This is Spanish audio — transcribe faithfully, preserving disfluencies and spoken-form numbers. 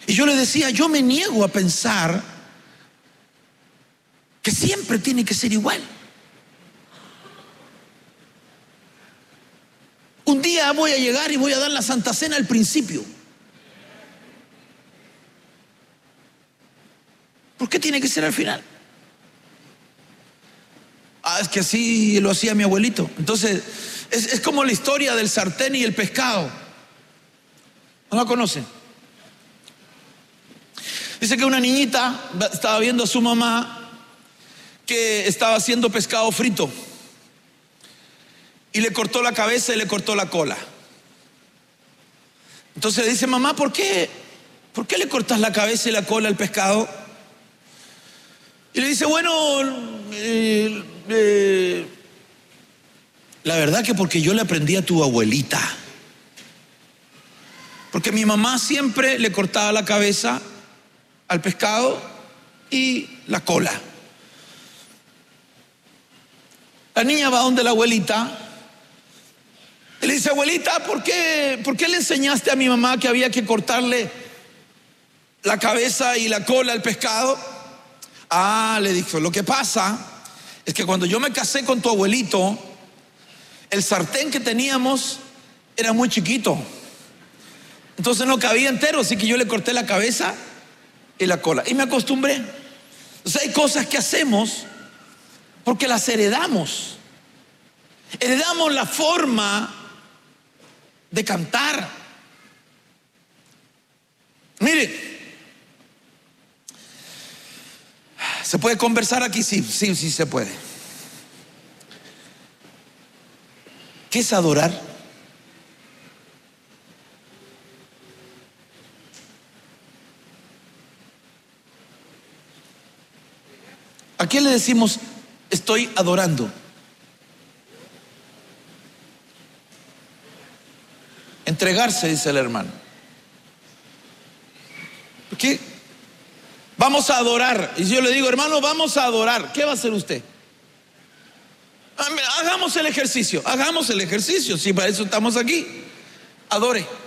Y yo le decía, yo me niego a pensar que siempre tiene que ser igual. Un día voy a llegar y voy a dar la Santa Cena al principio. ¿Por qué tiene que ser al final? Ah, es que así lo hacía mi abuelito. Entonces, es, es como la historia del sartén y el pescado. ¿No la conocen? Dice que una niñita estaba viendo a su mamá que estaba haciendo pescado frito y le cortó la cabeza y le cortó la cola. Entonces le dice, mamá, ¿por qué? ¿Por qué le cortas la cabeza y la cola al pescado? Y le dice, bueno, eh, eh, la verdad que porque yo le aprendí a tu abuelita. Porque mi mamá siempre le cortaba la cabeza al pescado y la cola. La niña va donde la abuelita y le dice, abuelita, ¿por qué, ¿por qué le enseñaste a mi mamá que había que cortarle la cabeza y la cola al pescado? Ah, le dijo, lo que pasa es que cuando yo me casé con tu abuelito, el sartén que teníamos era muy chiquito, entonces no cabía entero, así que yo le corté la cabeza y la cola y me acostumbré. O sea, hay cosas que hacemos porque las heredamos. Heredamos la forma de cantar. Mire, ¿se puede conversar aquí? Sí, sí, sí se puede. ¿Qué es adorar? ¿A quién le decimos estoy adorando? Entregarse, dice el hermano. ¿Por qué? Vamos a adorar. Y yo le digo, hermano, vamos a adorar. ¿Qué va a hacer usted? Hagamos el ejercicio. Hagamos el ejercicio. Si para eso estamos aquí. Adore.